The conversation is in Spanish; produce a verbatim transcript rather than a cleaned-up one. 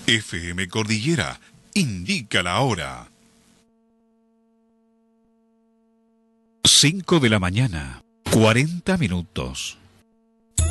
F M Cordillera indica la hora. cinco de la mañana, cuarenta minutos.